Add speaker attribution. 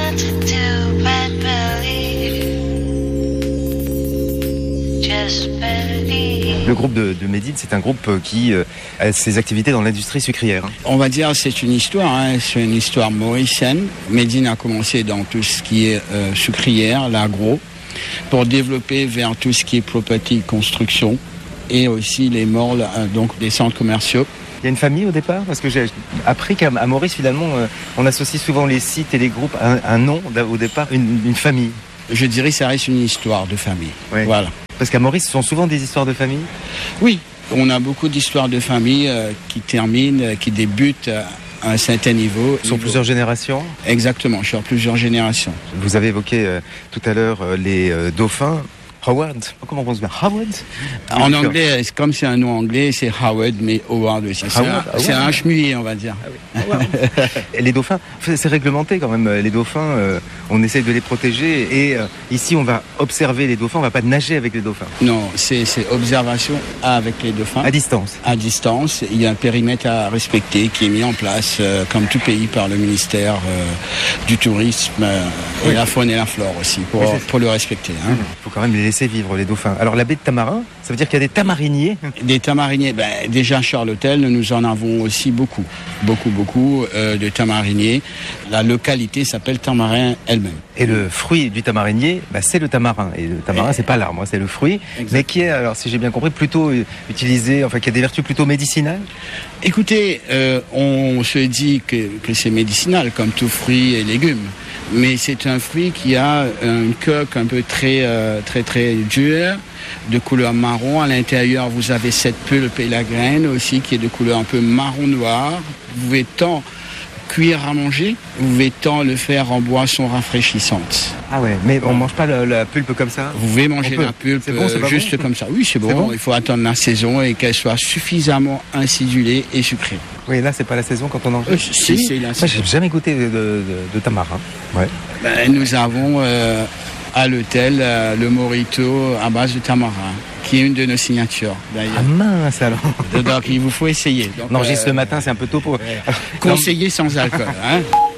Speaker 1: what to do but believe. Just believe.
Speaker 2: Le groupe de Médine, c'est un groupe qui a ses activités dans l'industrie sucrière.
Speaker 3: On va dire c'est une histoire, c'est une histoire mauricienne. Médine a commencé dans tout ce qui est sucrière, l'agro, pour développer vers tout ce qui est property, construction et aussi les malls, donc des centres commerciaux.
Speaker 2: Il y a une famille au départ? Parce que j'ai appris qu'à Maurice, finalement, on associe souvent les sites et les groupes à un nom, au départ, une famille.
Speaker 3: Je dirais que ça reste une histoire de famille.
Speaker 2: Oui.
Speaker 3: Voilà.
Speaker 2: Parce qu'à Maurice, ce sont souvent des histoires de famille?
Speaker 3: Oui, on a beaucoup d'histoires de famille qui terminent, qui débutent à un certain niveau.
Speaker 2: Sur plusieurs générations?
Speaker 3: Exactement, sur plusieurs générations.
Speaker 2: Vous avez évoqué tout à l'heure les dauphins. Howard, comment on pense bien? Howard?
Speaker 3: En anglais, comme c'est un nom anglais, c'est Howard, mais Howard aussi. C'est un chemuyé, on va dire.
Speaker 2: Ah oui. Et les dauphins, c'est réglementé quand même. Les dauphins, on essaie de les protéger. Et ici, on va observer les dauphins, on va pas nager avec les dauphins.
Speaker 3: Non, c'est observation avec les dauphins.
Speaker 2: À distance? À
Speaker 3: distance. Il y a un périmètre à respecter qui est mis en place, comme tout pays, par le ministère du Tourisme et la faune et la flore aussi, pour le respecter.
Speaker 2: Il faut quand même les laisser vivre, les dauphins. Alors la baie de Tamarin, ça veut dire qu'il y a des tamariniers?
Speaker 3: Des tamariniers, déjà chez l'hôtel, nous en avons aussi beaucoup de tamariniers. La localité s'appelle Tamarin elle-même.
Speaker 2: Et le fruit du tamarinier, c'est le tamarin. Et le tamarin, c'est pas l'arbre, c'est le fruit. Exactement. Mais qui est, alors si j'ai bien compris, plutôt utilisé, enfin qui a des vertus plutôt médicinales?
Speaker 3: Écoutez, on se dit que c'est médicinal, comme tout fruit et légumes. Mais c'est un fruit qui a une coque un peu très dure, de couleur marron. À l'intérieur, vous avez cette pulpe et la graine aussi qui est de couleur un peu marron-noir. Vous pouvez tant cuire à manger, vous pouvez tant le faire en boisson rafraîchissante.
Speaker 2: Ah ouais, mais on mange pas la pulpe comme ça?
Speaker 3: Vous pouvez manger la pulpe juste comme ça. Oui, c'est bon. Il faut attendre la saison et qu'elle soit suffisamment acidulée et sucrée.
Speaker 2: Oui, là, c'est pas la saison quand on en mange.
Speaker 3: Si, c'est la saison.
Speaker 2: Moi, j'ai jamais goûté de tamarin. Ouais.
Speaker 3: Nous avons à l'hôtel le mojito à base de tamarin, qui est une de nos signatures d'ailleurs.
Speaker 2: Ah mince alors.
Speaker 3: Donc il vous faut essayer. Donc,
Speaker 2: non, juste le matin, c'est un peu tôt pour...
Speaker 3: Conseiller sans alcool.